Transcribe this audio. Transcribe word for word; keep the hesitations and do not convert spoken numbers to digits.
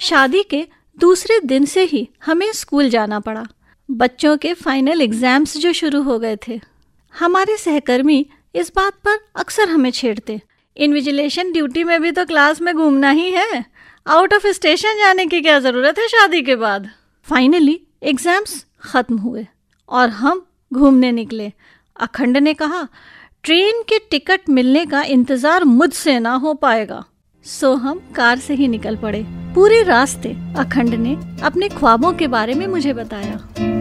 शादी के दूसरे दिन से ही हमें स्कूल जाना पड़ा। बच्चों के फाइनल एग्जाम्स जो शुरू हो गए थे। हमारे सहकर्मी इस बात पर अक्सर हमें छेड़ते, इन्विजिलेशन ड्यूटी में भी तो क्लास में घूमना ही है, आउट ऑफ स्टेशन जाने की क्या ज़रूरत है शादी के बाद। फाइनली एग्जाम्स ख़त्म हुए और हम घूमने निकले। अखंड ने कहा, ट्रेन के टिकट मिलने का इंतज़ार मुझसे ना हो पाएगा। सो हम कार से ही निकल पड़े। पूरे रास्ते अखंड ने अपने ख्वाबों के बारे में मुझे बताया।